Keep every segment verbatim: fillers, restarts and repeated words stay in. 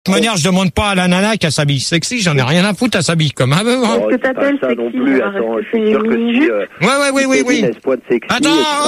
toute manière, je demande pas à la nana qu'elle s'habille sexy, j'en ai rien à foutre, elle s'habille comme elle veut. Hein. Est-ce que t'appelles sexy non plus, attends, je suis sûr que si... Euh, ouais, ouais, oui, oui, oui. Sexy, attends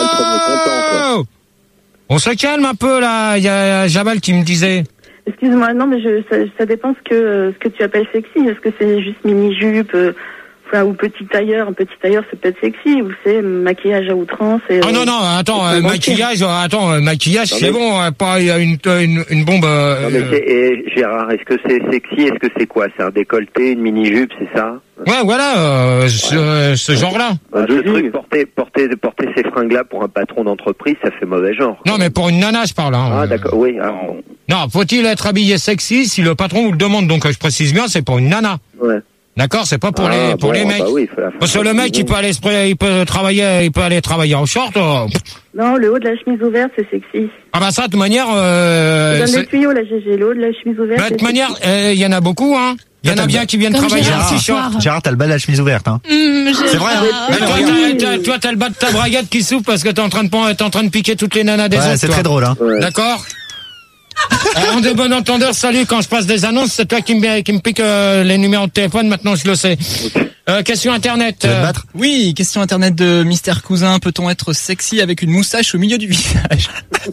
oh content, on se calme un peu, là. Il y a Jabal qui me disait... Excuse-moi, non, mais je, ça, ça dépend ce que, ce que tu appelles sexy. Est-ce que c'est juste mini-jupe euh, enfin, ou petit tailleur? Un petit tailleur, c'est peut-être sexy. Ou c'est maquillage à outrance. Et, ah non, non, attends, euh, maquillage, euh, attends, euh, maquillage, non, c'est mais... bon, euh, pas une, une, une bombe... Euh, non, mais c'est, et, Gérard, est-ce que c'est sexy? Est-ce que c'est quoi? C'est un décolleté, une mini-jupe, c'est ça? Ouais, voilà, euh, ce, ouais. ce genre-là. Un ce truc, porter, porter, porter ces fringues-là pour un patron d'entreprise, ça fait mauvais genre. Non, mais pour une nana, je parle. Hein. Ah, d'accord, oui. Alors... Non, faut-il être habillé sexy si le patron vous le demande? Donc, je précise bien, c'est pour une nana. Ouais. D'accord, c'est pas pour ah, les pour bon, les mecs. Bah oui, parce que le mec, il peut aller il peut travailler, il peut aller travailler en short. Oh. Non, le haut de la chemise ouverte, c'est sexy. Ah bah ça, de toute manière. Euh, je donne des tuyaux, là, G G. Le haut de la chemise ouverte. Bah, de toute manière, il euh, y en a beaucoup, hein. Il y en a bien qui viennent travailler en short. Gérard, t'as le bas de la chemise ouverte, hein. Mmh, c'est vrai, hein. Mais toi, t'as, toi, t'as le bas de ta braguette qui souffle parce que t'es en train de, t'es en train de piquer toutes les nanas des ouais, autres. C'est toi. très drôle, hein. Ouais. D'accord. En de bon entendeur, salut, quand je passe des annonces, c'est toi qui me, qui me pique euh, les numéros de téléphone, maintenant je le sais. Okay. Euh, question internet. Tu vas te battre ? Oui, question internet de Mister Cousin. Peut-on être sexy avec une moustache au milieu du visage?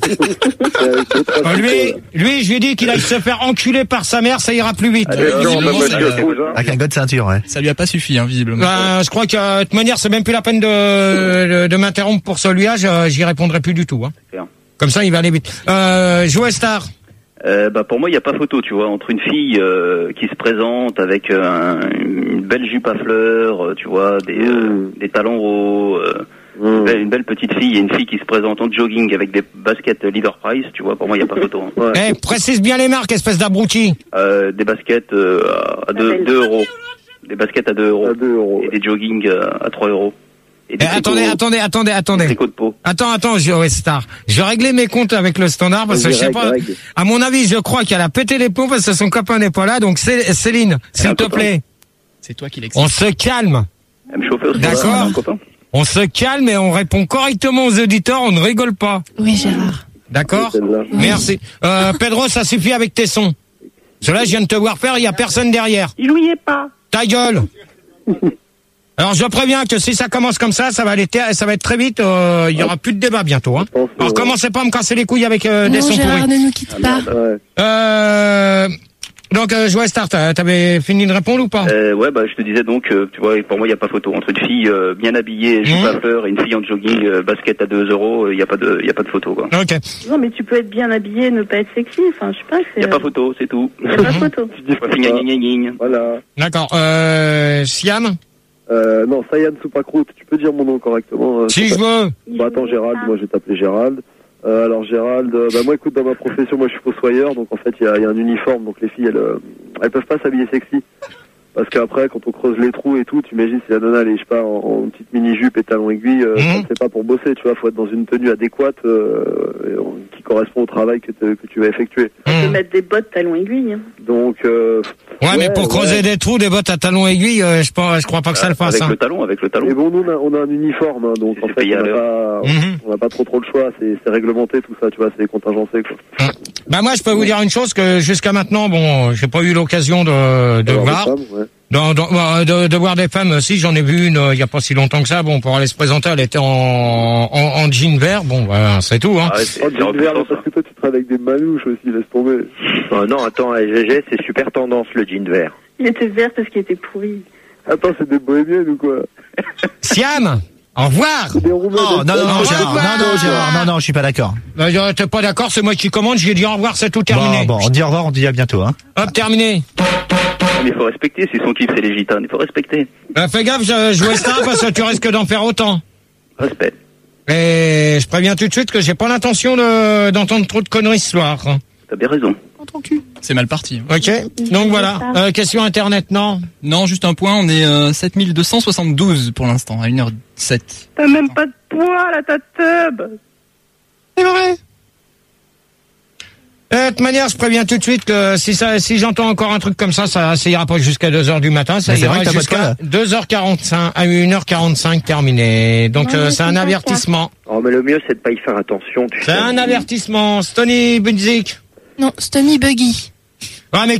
euh, lui, lui, je lui ai dit qu'il aille se faire enculer par sa mère, ça ira plus vite. Ah, euh, ça, euh, avec un gars de ceinture, ouais. Ça lui a pas suffi, hein, visiblement. Bah, je crois que, de toute manière, c'est même plus la peine de, de, de m'interrompre pour celui-là, j'y répondrai plus du tout, hein. Comme ça, il va aller vite. Euh, Joe Star. Euh, bah pour moi il n'y a pas photo, tu vois, entre une fille euh, qui se présente avec euh, un, une belle jupe à fleurs, euh, tu vois, des, mmh. euh, des talons hauts, euh, mmh. une, belle, une belle petite fille et une fille qui se présente en jogging avec des baskets Leader Price, tu vois, pour moi il n'y a pas photo. Hein. Ouais. Hey, précise bien les marques, espèce d'abruti. Euh, des baskets euh, à deux euros, des baskets à deux euros, à deux euros et des jogging euh, à trois euros. Eh, attendez, attendez, attendez, attendez. Attends, attends, je, ouais, Star. Je réglais mes comptes avec le standard parce que je sais pas. À mon avis, je crois qu'elle a pété les plombs parce que son copain n'est pas là. Donc, Céline, s'il te plaît. C'est toi qui l'explique. On se calme. Chauffeur, d'accord. On se calme et on répond correctement aux auditeurs. On ne rigole pas. Oui, Gérard. D'accord. Oui. Merci. Euh, Pedro, ça suffit avec tes sons. Cela, je viens de te voir faire. Il y a personne derrière. Il jouait pas. Ta gueule. Alors je préviens que si ça commence comme ça, ça va aller, ça va être très vite. Il euh, y aura plus de débat bientôt. Hein. Alors commencez pas à me casser les couilles avec euh, non, des sons Gérard, pourris. Ne nous quitte pas. Euh, donc euh, Joël Star, t'avais fini de répondre ou pas? euh, Ouais, bah je te disais donc, euh, tu vois, pour moi il y a pas photo entre une fille euh, bien habillée, jupe mmh. à fleurs, et une fille en jogging, euh, basket à deux euros. Il euh, y a pas de, il y a pas de photo quoi. Ok. Non mais tu peux être bien habillé, et ne pas être sexy. Enfin, je sais pas. Il y a pas photo, c'est tout. Il y a pas photo. Voilà. D'accord. Euh, Siam. Euh, non, Sayan Soupacroute, tu peux dire mon nom correctement. Euh, si je veux. Bah attends, Gérald, moi je vais t'appeler Gérald. Euh, alors Gérald, euh, bah moi écoute, dans ma profession, moi je suis fossoyeur, donc en fait il y, y a un uniforme, donc les filles elles, euh, elles peuvent pas s'habiller sexy. Parce qu'après, quand on creuse les trous et tout, tu imagines si la nana, elle est, je sais pas, en, en petite mini-jupe et talons aiguilles, euh, mmh. c'est pas pour bosser, tu vois, faut être dans une tenue adéquate euh, qui correspond au travail que, te, que tu vas effectuer. On mmh. peut mettre des bottes talons aiguilles. Hein. Donc, euh, ouais, ouais, mais pour ouais. creuser des trous, des bottes à talons aiguilles, euh, je, pense, je crois pas que ça le fasse. Avec hein. le talon, avec le talon. Et bon, nous, on a, on a un uniforme, hein, donc en fait, on n'a pas, mmh. on n'a pas trop trop le choix, c'est, c'est réglementé tout ça, tu vois, c'est contingencé, quoi. Mmh. Bah moi, je peux vous dire une chose, que jusqu'à maintenant, bon, j'ai pas eu l'occasion de, de voir. Femmes, ouais. Dans, dans, de, de voir des femmes, si j'en ai vu une il euh, y a pas si longtemps que ça. Bon, pour aller se présenter, elle était en, en, en jean vert. Bon, voilà, c'est tout. Hein. Ah ouais, c'est, oh, jean vert, parce que toi tu travailles avec des manouches aussi, laisse tomber. Oh, non, attends, G G, c'est super tendance le jean vert. Il était vert parce qu'il était pourri. Attends, c'est des bohémiennes ou quoi? Siam, au revoir. C'est des Roumains. Oh, non, non, non, Gérard, non, non, Gérard, non, non, je suis pas d'accord. Euh, t'es pas d'accord, c'est moi qui commande. J'ai dit au revoir, c'est tout terminé. Bon, bon, on dit au revoir, on dit à bientôt. Hein. Hop, terminé. Mais il faut respecter, si son kiff c'est les gitanes, il faut respecter. Euh, fais gaffe, je jouais ça parce que tu risques d'en faire autant. Respect. Et je préviens tout de suite que j'ai pas l'intention de, d'entendre trop de conneries ce soir. T'as bien raison. C'est mal parti. Ok, donc voilà. Euh, question internet, non? Non, juste un point, on est euh, sept mille deux cent soixante-douze pour l'instant, à une heure sept. T'as même pas de poids là, ta tub. C'est vrai. De toute manière, je préviens tout de suite que si ça, si j'entends encore un truc comme ça, ça, ça ira pas jusqu'à deux heures du matin, ça mais ira jusqu'à deux heures quarante-cinq, à une heure quarante-cinq terminé. Donc, euh, c'est un avertissement. Oh, mais le mieux, c'est de pas y faire attention, tu sais. C'est un avertissement. Stony Bunzik. Non, Stony Buggy. Ouais, mais